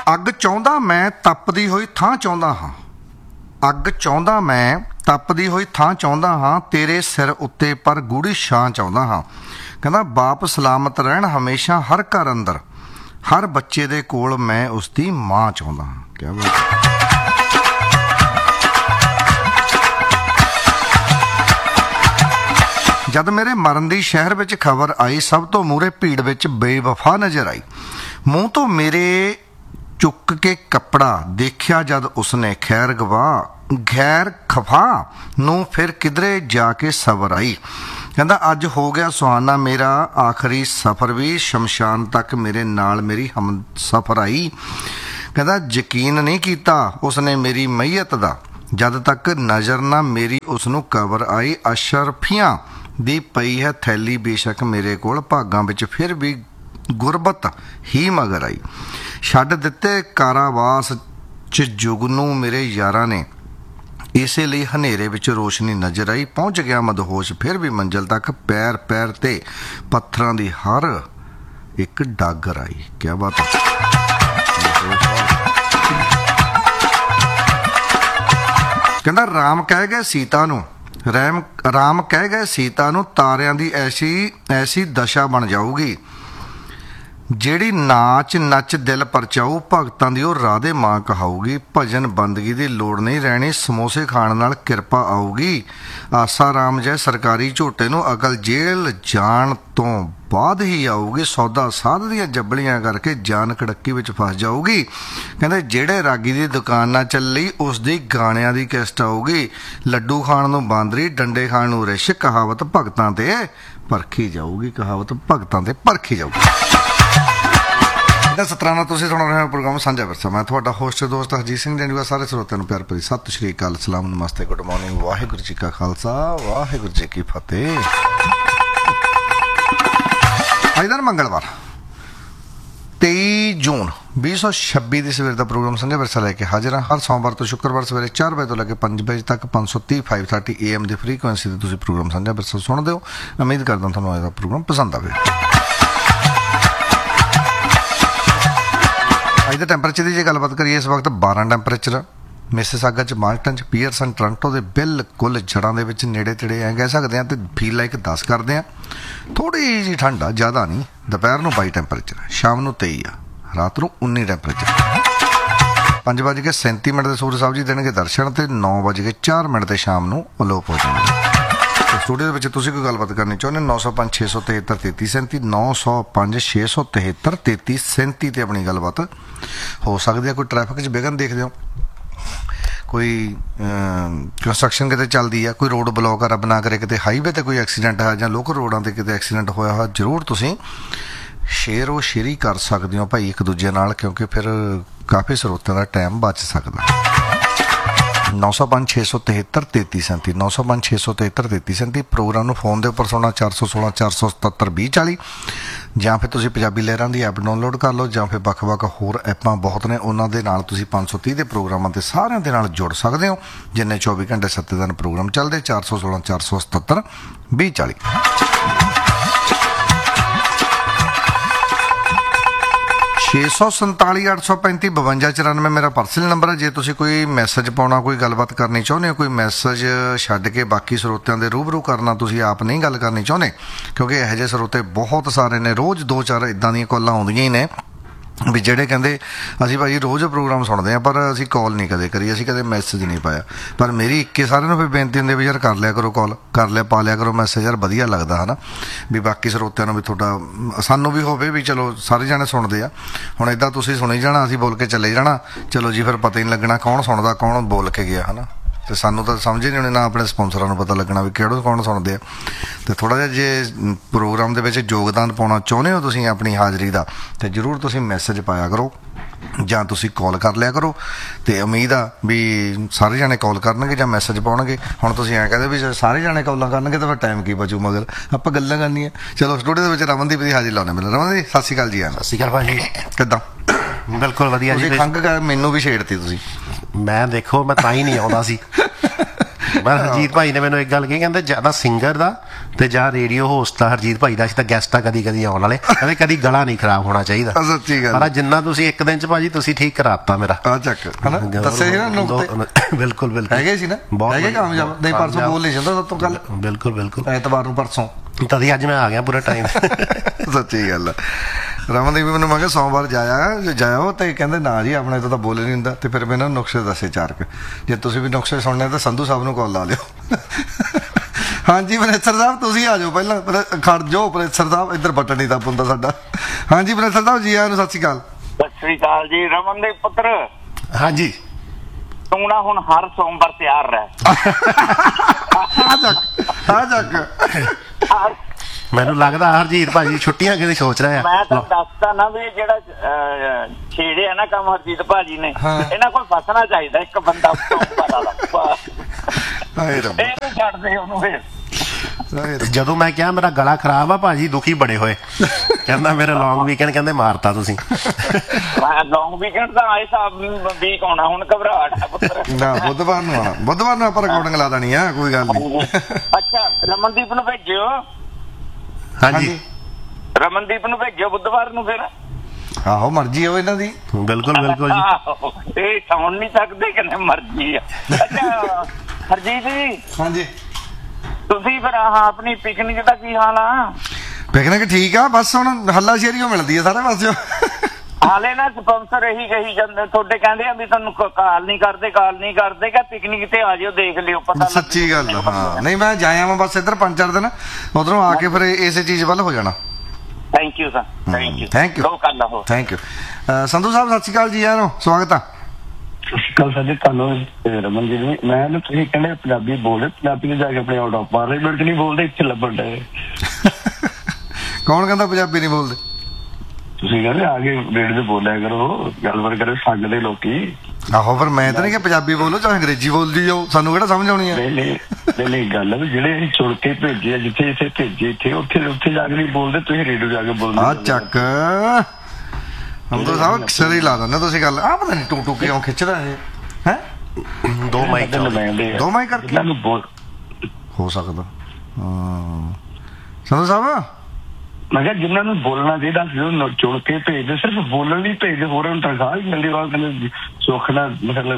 ਅੱਗ ਚਾਹੁੰਦਾ ਮੈਂ ਤਪਦੀ ਹੋਈ ਥਾਂ ਚਾਹੁੰਦਾ ਹਾਂ। ਅੱਗ ਚਾਹੁੰਦਾ ਮੈਂ ਤਪਦੀ ਹੋਈ ਥਾਂ ਚਾਹੁੰਦਾ ਹਾਂ, ਤੇਰੇ ਸਿਰ ਉੱਤੇ ਪਰ ਗੂੜੀ ਛਾਂ ਚਾਹੁੰਦਾ ਹਾਂ। ਕਹਿੰਦਾ ਬਾਪ ਸਲਾਮਤ ਰਹਿਣ ਹਮੇਸ਼ਾ ਹਰ ਘਰ ਅੰਦਰ, ਹਰ ਬੱਚੇ ਦੇ ਕੋਲ ਮੈਂ ਉਸਦੀ ਮਾਂ ਚਾਹੁੰਦਾ ਹਾਂ। ਕਿਆ ਬਾਤ ਹੈ। ਜਦ ਮੇਰੇ ਮਰਨ ਦੀ ਸ਼ਹਿਰ ਵਿੱਚ ਖਬਰ ਆਈ, ਸਭ ਤੋਂ ਮੂਹਰੇ ਭੀੜ ਵਿੱਚ ਬੇਵਫਾ ਨਜ਼ਰ ਆਈ। ਮੂੰਹ ਤੋਂ ਮੇਰੇ ਚੁੱਕ ਕੇ ਕੱਪੜਾ ਦੇਖਿਆ ਜਦ ਉਸਨੇ, ਖੈਰ ਗੈਰ ਖਫਾ ਨੂੰ ਫਿਰ ਕਿਧਰੇ ਜਾ ਕੇ ਸਬਰ ਆਈ। ਕਹਿੰਦਾ ਅੱਜ ਹੋ ਗਿਆ ਸੁਹਾਨਾ ਮੇਰਾ ਆਖਰੀ ਸਫ਼ਰ ਵੀ, ਸ਼ਮਸ਼ਾਨ ਤੱਕ ਮੇਰੇ ਨਾਲ ਮੇਰੀ ਹਮ ਸਫ਼ਰ ਆਈ। ਕਹਿੰਦਾ ਯਕੀਨ ਨਹੀਂ ਕੀਤਾ ਉਸਨੇ ਮੇਰੀ ਮਈਅਤ ਦਾ, ਜਦ ਤੱਕ ਨਜ਼ਰ ਨਾ ਮੇਰੀ ਉਸਨੂੰ ਕਬਰ ਆਈ। ਅਸ਼ਰਫੀਆਂ ਦੀ ਪਈ ਹੈ ਥੈਲੀ ਬੇਸ਼ੱਕ ਮੇਰੇ ਕੋਲ, ਭਾਗਾਂ ਵਿੱਚ ਫਿਰ ਵੀ ਗੁਰਬਤ ਹੀ ਮਗਰ ਆਈ। ਛੱਡ ਦਿੱਤੇ ਕਾਰਾਵਾਸ 'ਚ ਜੁਗਨੂੰ ਮੇਰੇ ਯਾਰਾਂ ਨੇ, ਇਸੇ ਲਈ ਹਨੇਰੇ ਵਿੱਚ ਰੋਸ਼ਨੀ ਨਜ਼ਰ ਆਈ। ਪਹੁੰਚ ਗਿਆ ਮਦਹੋਸ਼ ਫਿਰ ਵੀ ਮੰਜ਼ਿਲ ਤੱਕ, ਪੈਰ ਪੈਰ ਤੇ ਪੱਥਰਾਂ ਦੀ ਹਰ ਇੱਕ ਡਾਗਰ ਆਈ। ਕਿਆ ਬਾਤ ਹੈ। ਕਹਿੰਦਾ ਰਾਮ ਕਹਿ ਗਏ ਸੀਤਾ ਨੂੰ, ਰਾਮ ਕਹਿ ਗਏ ਸੀਤਾ ਨੂੰ, ਤਾਰਿਆਂ ਦੀ ਐਸੀ ਦਸ਼ਾ ਬਣ ਜਾਊਗੀ ਜਿਹੜੀ ਨਾਚ ਨੱਚ ਦਿਲ ਪਰਚਾਊ, ਭਗਤਾਂ ਦੀ ਉਹ ਰਾਧੇ ਮਾਂ ਕਹਾਊਗੀ। ਭਜਨ ਬੰਦਗੀ ਦੀ ਲੋੜ ਨਹੀਂ ਰਹਿਣੀ, ਸਮੋਸੇ ਖਾਣ ਨਾਲ ਕਿਰਪਾ ਆਊਗੀ। ਆਸਾ ਰਾਮ ਜੈ ਸਰਕਾਰੀ ਝੋਟੇ ਨੂੰ, ਅਕਲ ਜੇਲ੍ਹ ਜਾਣ ਤੋਂ ਬਾਅਦ ਹੀ ਆਊਗੀ। ਸੌਦਾ ਸਾਧ ਦੀਆਂ ਜੱਬਲੀਆਂ ਕਰਕੇ ਜਾਨ ਕੜੱਕੀ ਵਿੱਚ ਫਸ ਜਾਊਗੀ। ਕਹਿੰਦੇ ਜਿਹੜੇ ਰਾਗੀ ਦੀ ਦੁਕਾਨ ਨਾ ਚੱਲੀ, ਉਸ ਦੀ ਗਾਣਿਆਂ ਦੀ ਕਿਸ਼ਤ ਆਊਗੀ। ਲੱਡੂ ਖਾਣ ਨੂੰ ਬਾਂਦਰੀ, ਡੰਡੇ ਖਾਣ ਨੂੰ ਰਿਛ, ਕਹਾਵਤ ਭਗਤਾਂ ਤੇ ਪਰਖੀ ਜਾਊਗੀ। ਕਹਾਵਤ ਭਗਤਾਂ ਤੇ ਪਰਖੀ ਜਾਊਗੀ। ਸਤਰਾਂ ਨਾਲ ਤੁਸੀਂ ਸੁਣ ਰਹੇ ਹੋ ਪ੍ਰੋਗਰਾਮ ਸਾਂਝਾ ਵਿਰਸਾ। ਮੈਂ ਤੁਹਾਡਾ ਹੋਸਟ ਦੋਸਤ ਹਰਜੀਤ ਸਿੰਘ ਜੰਡੂਆ। ਸਾਰੇ ਸਰੋਤਿਆਂ ਨੂੰ ਪਿਆਰ ਭਰੀ ਸਤਿ ਸ਼੍ਰੀ ਅਕਾਲ, ਸਲਾਮ, ਨਮਸਤੇ, ਗੁੱਡ ਮਾਰਨਿੰਗ। ਵਾਹਿਗੁਰੂ ਜੀ ਕਾ ਖਾਲਸਾ, ਵਾਹਿਗੁਰੂ ਜੀ ਕੀ ਫਤਿਹ। ਅੱਜ ਦਿਨ ਮੰਗਲਵਾਰ 23 ਜੂਨ 2026 ਦੀ ਸਵੇਰ ਦਾ ਪ੍ਰੋਗਰਾਮ ਸਾਂਝਾ ਵਿਰਸਾ ਲੈ ਕੇ ਹਾਜ਼ਰ ਹਾਂ। ਹਰ ਸੋਮਵਾਰ ਤੋਂ ਸ਼ੁੱਕਰਵਾਰ ਸਵੇਰੇ 4 ਵਜੇ ਤੋਂ ਲੈ ਕੇ 5 ਵਜੇ ਤੱਕ 530 530 AM ਦੀ ਫ੍ਰੀਕੁਐਂਸੀ 'ਤੇ ਤੁਸੀਂ ਪ੍ਰੋਗਰਾਮ ਸਾਂਝਾ ਵਿਰਸਾ ਸੁਣਦੇ ਹੋ। ਉਮੀਦ ਕਰਦਾ ਤੁਹਾਨੂੰ ਅੱਜ ਦਾ ਪ੍ਰੋਗਰਾਮ ਪਸੰਦ ਆਵੇ। ਅੱਜ ਦੇ ਟੈਂਪਰੇਚਰ ਦੀ ਜੇ ਗੱਲਬਾਤ ਕਰੀਏ, ਇਸ ਵਕਤ 12 ਟੈਂਪਰੇਚਰ ਮਿਸਿਸਾਗਾ 'ਚ, ਮਾਰਟਨ 'ਚ, ਪੀਅਰਸਨ, ਟੋਰਾਂਟੋ ਦੇ ਬਿਲਕੁਲ ਜੜ੍ਹਾਂ ਦੇ ਵਿੱਚ ਨੇੜੇ ਤੇੜੇ ਐਂ ਕਹਿ ਸਕਦੇ ਹਾਂ, ਅਤੇ ਫੀਲ ਲਾਈਕ 10 ਕਰਦੇ ਹਾਂ। ਥੋੜ੍ਹੀ ਜਿਹੀ ਠੰਡ ਆ, ਜ਼ਿਆਦਾ ਨਹੀਂ। ਦੁਪਹਿਰ ਨੂੰ 22 ਟੈਂਪਰੇਚਰ, ਸ਼ਾਮ ਨੂੰ 23 ਆ, ਰਾਤ ਨੂੰ 19 ਟੈਂਪਰੇਚਰ। 5:37 ਦੇ ਸੂਰਜ ਸਾਹਿਬ ਜੀ ਦੇਣਗੇ ਦਰਸ਼ਨ, ਅਤੇ 9:04 ਤੇ ਸ਼ਾਮ ਨੂੰ ਅਲੋਪ ਹੋ ਜਾਣਗੇ। ਸਟੂਡੀਓ ਦੇ ਵਿੱਚ ਤੁਸੀਂ ਕੋਈ ਗੱਲਬਾਤ ਕਰਨੀ ਚਾਹੁੰਦੇ 905 673 3337 905 673 3337 ਤੇ ਆਪਣੀ ਗੱਲਬਾਤ ਹੋ ਸਕਦੀ ਹੈ। ਕੋਈ ਟ੍ਰੈਫਿਕ 'ਚ ਵਿਘਨ ਦੇਖਦੇ ਹੋ, ਕੋਈ ਕੰਸਟਰਕਸ਼ਨ ਕਿਤੇ ਚੱਲਦੀ ਆ, ਕੋਈ ਰੋਡ ਬਲੌਕ ਆ, ਰੱਬ ਨਾ ਕਰੇ ਕਿਤੇ ਹਾਈਵੇ 'ਤੇ ਕੋਈ ਐਕਸੀਡੈਂਟ ਹੈ ਜਾਂ ਲੋਕਲ ਰੋਡਾਂ 'ਤੇ ਕਿਤੇ ਐਕਸੀਡੈਂਟ ਹੋਇਆ ਹੋਇਆ, ਜ਼ਰੂਰ ਤੁਸੀਂ ਸ਼ੇਅਰ ਕਰ ਸਕਦੇ ਹੋ ਭਾਈ ਇੱਕ ਦੂਜੇ ਨਾਲ, ਕਿਉਂਕਿ ਫਿਰ ਕਾਫੀ ਸਰੋਤਿਆਂ ਦਾ ਟਾਈਮ ਬਚ ਸਕਦਾ। 905 673 3337 905 673 3337। ਪ੍ਰੋਗਰਾਮ ਨੂੰ ਫੋਨ ਦੇ ਉੱਪਰ ਸੁਣਨਾ 416 477 2040, ਜਾਂ ਫਿਰ ਤੁਸੀਂ ਪੰਜਾਬੀ ਲਹਿਰਾਂ ਦੀ ਐਪ ਡਾਊਨਲੋਡ ਕਰ ਲਓ, ਜਾਂ ਫਿਰ ਵੱਖ-ਵੱਖ ਹੋਰ ਐਪਾਂ ਬਹੁਤ ਨੇ, ਉਹਨਾਂ ਦੇ ਨਾਲ ਤੁਸੀਂ 530 ਦੇ ਪ੍ਰੋਗਰਾਮਾਂ 'ਤੇ ਸਾਰਿਆਂ ਦੇ ਨਾਲ ਜੁੜ ਸਕਦੇ ਹੋ। ਜਿੰਨੇ 24 ਘੰਟੇ 7 ਦਿਨ ਪ੍ਰੋਗਰਾਮ ਚੱਲਦੇ, 416 477 2040। 647 835 52 94 ਮੇਰਾ ਪਰਸਨਲ ਨੰਬਰ ਹੈ। ਜੇ ਤੁਸੀਂ ਕੋਈ ਮੈਸੇਜ ਪਾਉਣਾ, ਕੋਈ ਗੱਲਬਾਤ ਕਰਨੀ ਚਾਹੁੰਦੇ ਹੋ, ਕੋਈ ਮੈਸੇਜ ਛੱਡ ਕੇ ਬਾਕੀ ਸਰੋਤਿਆਂ ਦੇ ਰੂਬਰੂ ਕਰਨਾ, ਤੁਸੀਂ ਆਪ ਨਹੀਂ ਗੱਲ ਕਰਨੀ ਚਾਹੁੰਦੇ, ਕਿਉਂਕਿ ਇਹੋ ਜਿਹੇ ਸਰੋਤੇ ਬਹੁਤ ਸਾਰੇ ਨੇ। ਰੋਜ਼ 2-4 ਇੱਦਾਂ ਦੀਆਂ ਕਾਲਾਂ ਆਉਂਦੀਆਂ ਹੀ ਨੇ ਵੀ ਜਿਹੜੇ ਕਹਿੰਦੇ ਅਸੀਂ ਭਾਈ ਰੋਜ਼ ਪ੍ਰੋਗਰਾਮ ਸੁਣਦੇ ਹਾਂ, ਪਰ ਅਸੀਂ ਕਾਲ ਨਹੀਂ ਕਦੇ ਕਰੀ, ਅਸੀਂ ਕਦੇ ਮੈਸੇਜ ਨਹੀਂ ਪਾਇਆ। ਪਰ ਮੇਰੀ ਇੱਕੇ ਸਾਰਿਆਂ ਨੂੰ ਫਿਰ ਬੇਨਤੀ ਹੁੰਦੀ ਵੀ ਯਾਰ ਕਰ ਲਿਆ ਕਰੋ ਕਾਲ, ਪਾ ਲਿਆ ਕਰੋ ਮੈਸੇਜ, ਯਾਰ ਵਧੀਆ ਲੱਗਦਾ ਹੈ ਨਾ, ਵੀ ਬਾਕੀ ਸਰੋਤਿਆਂ ਨੂੰ ਵੀ ਤੁਹਾਡਾ, ਸਾਨੂੰ ਵੀ ਹੋਵੇ ਵੀ ਚਲੋ ਸਾਰੇ ਜਾਣੇ ਸੁਣਦੇ ਆ। ਹੁਣ ਇੱਦਾਂ ਤੁਸੀਂ ਸੁਣੀ ਜਾਣਾ, ਅਸੀਂ ਬੋਲ ਕੇ ਚੱਲੇ ਜਾਣਾ, ਚਲੋ ਜੀ ਫਿਰ ਪਤਾ ਹੀ ਨਹੀਂ ਲੱਗਣਾ ਕੌਣ ਸੁਣਦਾ, ਕੌਣ ਬੋਲ ਕੇ ਗਿਆ, ਹੈ ਨਾ। ਅਤੇ ਸਾਨੂੰ ਤਾਂ ਸਮਝ ਹੀ ਨਹੀਂ ਆਉਣੀ, ਨਾ ਆਪਣੇ ਸਪੋਂਸਰਾਂ ਨੂੰ ਪਤਾ ਲੱਗਣਾ ਵੀ ਕੌਣ ਸੁਣਦੇ ਆ। ਅਤੇ ਥੋੜ੍ਹਾ ਜਿਹਾ ਜੇ ਪ੍ਰੋਗਰਾਮ ਦੇ ਵਿੱਚ ਯੋਗਦਾਨ ਪਾਉਣਾ ਚਾਹੁੰਦੇ ਹੋ ਤੁਸੀਂ ਆਪਣੀ ਹਾਜ਼ਰੀ ਦਾ, ਅਤੇ ਜ਼ਰੂਰ ਤੁਸੀਂ ਮੈਸੇਜ ਪਾਇਆ ਕਰੋ ਜਾਂ ਤੁਸੀਂ ਕਾਲ ਕਰ ਲਿਆ ਕਰੋ। ਅਤੇ ਉਮੀਦ ਆ ਵੀ ਸਾਰੇ ਜਾਣੇ ਕਾਲ ਕਰਨਗੇ ਜਾਂ ਮੈਸੇਜ ਪਾਉਣਗੇ। ਹੁਣ ਤੁਸੀਂ ਐਂ ਕਹਿੰਦੇ ਵੀ ਜੇ ਸਾਰੇ ਜਾਣੇ ਕਾਲਾਂ ਕਰਨਗੇ ਤਾਂ ਫਿਰ ਟਾਈਮ ਕੀ ਬਚੂ, ਮਗਰ ਆਪਾਂ ਗੱਲਾਂ ਕਰਨੀਆਂ। ਚਲੋ ਸਟੂਡੀਓ ਦੇ ਵਿੱਚ ਰਮਨਦੀਪ ਦੀ ਹਾਜ਼ਰੀ ਲਾਉਂਦੇ। ਮੈਨੂੰ ਰਮਨਦੀਪ ਸਤਿ ਸ਼੍ਰੀ ਅਕਾਲ ਜੀ। ਸਤਿ ਸ਼੍ਰੀ ਅਕਾਲ ਭਾਜੀ, ਕਿੱਦਾਂ? ਬਿਲਕੁਲ ਵਧੀਆ ਜੀ। ਖੰਘ ਮੈਨੂੰ ਵੀ ਛੇੜਤੀ ਤੁਸੀਂ। ਮੈਂ ਦੇਖੋ ਮੈਂ ਤਾਂ ਹੀ ਨਹੀਂ ਆਉਂਦਾ ਸੀ। ਮੈਂ ਹਰਜੀਤ ਭਾਈ ਨੇ ਮੈਨੂੰ ਇੱਕ ਗੱਲ ਕਹੀ, ਕਹਿੰਦੇ ਜ਼ਿਆਦਾ ਸਿੰਗਰ ਦਾ ਤੇ ਜਾਂ ਰੇਡੀਓ ਹੋਸਟ ਆ ਹਰਜੀਤ ਭਾਈ ਦਾ, ਅਸੀਂ ਤਾਂ ਗੈਸਟ ਆ ਕਦੀ ਆਉਣ ਵਾਲੇ, ਕਹਿੰਦੇ ਕਦੀ ਗਲਾ ਨਹੀਂ ਖਰਾਬ ਹੋਣਾ ਚਾਹੀਦਾ। ਸੱਚੀ ਗੱਲ ਪਰ ਜਿੰਨਾ ਤੁਸੀਂ ਇੱਕ ਦਿਨ ਚ ਭਾਜੀ ਤੁਸੀਂ ਠੀਕ ਕਰਾਤਾ ਮੇਰਾ। ਆ ਚੱਕ ਹਨਾ ਦੱਸੇ ਸੀ ਨਾ ਨੁਕਤੇ ਬਿਲਕੁਲ ਬਿਲਕੁਲ ਹੈਗੇ ਸੀ ਨਾ, ਹੈਗੇ ਕਾਮਯਾਬ ਨਹੀਂ। ਪਰਸੋਂ ਬੋਲ ਨਹੀਂ ਜਾਂਦਾ ਤੋਂ ਕੱਲ, ਬਿਲਕੁਲ ਐਤਵਾਰ ਨੂੰ ਪਰਸੋਂ ਤਦੀ ਅੱਜ ਮੈਂ ਆ ਗਿਆ ਪੂਰਾ ਟਾਈਮ। ਸੱਚੀ ਗੱਲ ਆ। ਰਮਨਦੀਪ ਮੈਨੂੰ ਮੈਂ ਕਿਹਾ ਸੋਮਵਾਰ ਜਾਇਓ ਤੇ ਕਹਿੰਦੇ ਨਾ ਜੀ ਆਪਣੇ ਤੋਂ ਤਾਂ ਬੋਲ ਨਹੀਂ ਹੁੰਦਾ। ਤੇ ਫਿਰ ਮੈਂ ਇਹਨਾਂ ਨੂੰ ਨੁਕਸੇ ਦੱਸੇ ਚਾਰਕ, ਜੇ ਤੁਸੀਂ ਵੀ ਨੁਕਸੇ ਸੁਣਨੇ ਤਾਂ ਸੰਧੂ ਸਾਹਿਬ ਨੂੰ ਕਾਲ ਲਾ ਲਿਓ। ਹਾਂਜੀ ਪ੍ਰੋਫੈਸਰ ਸਾਹਿਬ ਤੁਸੀਂ ਆ ਜਾਓ, ਪਹਿਲਾਂ ਖੜ ਜਾਓ ਪ੍ਰੋਫੈਸਰ ਸਾਹਿਬ, ਇੱਧਰ ਬਟਨ ਨਹੀਂ ਦੱਬ ਹੁੰਦਾ ਸਾਡਾ। ਹਾਂਜੀ ਪ੍ਰੋਫੈਸਰ ਸਾਹਿਬ ਜੀ ਆਇਆਂ ਨੂੰ, ਸਤਿ ਸ਼੍ਰੀ ਅਕਾਲ। ਸਤਿ ਸ੍ਰੀ ਅਕਾਲ ਜੀ ਰਮਨਦੀਪ ਪੁੱਤਰ। ਹਾਂਜੀ ਤੂੰ ਨਾ ਹੁਣ ਹਰ ਸੋਮਵਾਰ ਤਿਆਰ ਰਹਿ। ਆ ਚੱਕ ਮੈਨੂੰ ਲੱਗਦਾ ਹਰਜੀਤ ਭਾਜੀ ਛੁੱਟੀਆਂ ਕਿਤੇ ਸੋਚ ਰਹੇ ਆ। ਮੈਂ ਤਾਂ ਦੱਸਦਾ ਨਾ ਵੀ ਜਿਹੜਾ ਛੇੜਿਆ ਨਾ ਕੰਮ ਹਰਜੀਤ ਭਾਜੀ ਨੇ, ਇਹਨਾਂ ਕੋਲ ਫਸਣਾ ਚਾਹੀਦਾ ਇੱਕ ਬੰਦਾ ਸੋਮਵਾਰ ਵਾਲਾ। ਇਹਨੂੰ ਛੱਡ ਦੇ ਉਹਨੂੰ ਫਿਰ। ਜਦੋਂ ਮੈਂ ਕਿਹਾ ਮੇਰਾ ਗਲਾ ਖਰਾਬ ਆ, ਭਾਜੀ ਦੁਖੀ ਬੜੇ ਹੋਏ, ਕਹਿੰਦਾ ਮੇਰੇ ਲੌਂਗ ਵੀਕਐਂਡ ਕਹਿੰਦੇ ਮਾਰਤਾ ਤੁਸੀਂ। ਲੌਂਗ ਵੀਕਐਂਡ ਤਾਂ ਆਏ ਸਾਹਿਬ ਵੀਕ ਆਉਣਾ, ਹੁਣ ਘਬਰਾਹਟ ਆ ਪੁੱਤਰ। ਨਾ ਬੁੱਧਵਾਰ ਨੂੰ ਆਉਣਾ, ਬੁੱਧਵਾਰ ਨੂੰ ਆਪਾਂ ਰਿਕਾਰਡਿੰਗ ਲਾ ਦੇਣੀ ਆ, ਕੋਈ ਗੱਲ ਨਹੀਂ। ਅੱਛਾ ਰਮਨਦੀਪ ਨੂੰ ਭੇਜਿਓ। ਹਾਂਜੀ ਰਮਨਦੀਪ ਨੂੰ ਭੇਜਿਓ ਬੁੱਧਵਾਰ ਨੂੰ ਫਿਰ। ਆਹੋ ਮਰਜ਼ੀ ਹੋ ਇਹਨਾਂ ਦੀ। ਬਿਲਕੁਲ ਜੀ। ਇਹ ਸੁਣ ਨਹੀਂ ਸਕਦੇ ਕਹਿੰਦੇ ਮਰਜ਼ੀ ਆ। ਅੱਛਾ ਹਰਜੀਤ ਜੀ। ਹਾਂਜੀ ਤੁਸੀਂ ਫਿਰ ਆਪਣੀ ਪਿਕਨਿਕ ਦਾ ਕੀ ਹਾਲ ਆ? ਪਿਕਨਿਕ ਠੀਕ ਆ, ਬਸ ਹੁਣ ਹੱਲਾ ਸ਼ੇਰੀਓ ਮਿਲਦੀ ਆ ਸਾਰੇ ਪਾਸਿਓ। ਹਾਲੇ ਨਾ ਸਪਾਂਸਰ ਇਹੀ ਕਹੀ ਜਾਂਦੇ ਤੁਹਾਡੇ, ਕਹਿੰਦੇ ਆ ਵੀ ਤੁਹਾਨੂੰ ਕਾਲ ਨਹੀਂ ਕਰਦੇ ਕਿ ਪਿਕਨਿਕ ਤੇ ਆ ਜਿਓ ਦੇਖ ਲਿਓ ਪਤਾ। ਸੱਚੀ ਗੱਲ ਹਾਂ, ਨਹੀਂ ਮੈਂ ਜਾਇਆ ਵਾਂ ਬਸ ਇੱਧਰ 5-4 ਦਿਨ, ਉਧਰੋਂ ਆ ਕੇ ਫਿਰ ਇਸੇ ਚੀਜ਼ ਵੱਲ ਹੋ ਜਾਣਾ। Thank you sir, thank you. Thank you Sandhu ਸਾਹਿਬ, ਸਤਿ ਸ਼੍ਰੀ ਅਕਾਲ ਜੀ ਆਇਆਂ ਨੂੰ, ਸਵਾਗਤ ਆ। ਸਤਿ ਸ਼੍ਰੀ ਅਕਾਲ ਸਰ ਜੀ, ਤੁਹਾਨੂੰ ਰਮਨ ਜੀ ਨੂੰ। ਮੈਂ ਨਾ ਤੁਸੀਂ ਕਹਿੰਦੇ ਪੰਜਾਬੀ ਬੋਲਦੇ, ਪੰਜਾਬੀ ਚ ਜਾ ਕੇ ਆਪਣੇ ਆਊਟ ਆਫ ਪਾਰਲੀਮੈਂਟ ਨਹੀਂ ਬੋਲਦੇ, ਇੱਥੇ ਲੱਭਣ ਡਏ। ਕੌਣ ਕਹਿੰਦਾ ਪੰਜਾਬੀ ਨਹੀਂ ਬੋਲਦੇ? ਤੁਸੀਂ ਕਹਿੰਦੇ ਆ ਕੇ ਰੇਡੀਓ ਤੇ ਬੋਲਿਆ ਕਰੋ, ਗੱਲਬਾਤ ਕਰੋ ਸੰਗਦੇ ਲੋਕੀ। ਆਹੋ ਫਿਰ ਮੈਂ ਤਾਂ ਨਹੀਂ ਕਿ ਪੰਜਾਬੀ ਬੋਲੋ ਚਾਹੇ ਅੰਗਰੇਜ਼ੀ ਬੋਲਦੀ ਜਾਓ, ਸਾਨੂੰ ਕਿਹੜਾ ਸਮਝ ਆਉਣੀ ਆ। ਨਹੀਂ ਗੱਲ ਵੀ ਜਿਹੜੇ ਅਸੀਂ ਚੁਣ ਕੇ ਭੇਜੇ, ਜਿੱਥੇ ਭੇਜੇ ਉੱਥੇ ਜਾ ਕੇ ਨਹੀਂ ਬੋਲਦੇ, ਤੁਸੀਂ ਰੇਡੀਓ ਜਾ ਕੇ ਬੋਲਦੇ। ਆ ਚੱਕ ਸੰਧੂ ਸਾਹਿਬ ਸਿਰ ਹੀ ਲਾ ਦਿੰਦੇ ਤੁਸੀਂ ਗੱਲ। ਆ ਪਤਾ ਨਹੀਂ ਟੂ ਕਿਉਂ ਖਿੱਚਦਾ ਇਹ ਹੈ। ਦੋ ਮਾਈਕ ਕਰਕੇ ਹੋ ਸਕਦਾ। ਸੰਧੂ ਸਾਹਿਬ ਮੈਂ ਕਿਹਾ ਜਿਨ੍ਹਾਂ ਨੂੰ ਬੋਲਣਾ ਚਾਹੀਦਾ ਚੁਣ ਕੇ ਭੇਜਦੇ, ਸਿਰਫ ਬੋਲਣ ਲਈ ਭੇਜਦੇ, ਹੋਰਾਂ ਨੂੰ ਤਨਖਾਹ ਹੀ ਮਿਲਦੀ। ਕਹਿੰਦੇ ਸੁੱਖ ਨਾਲ ਮਤਲਬ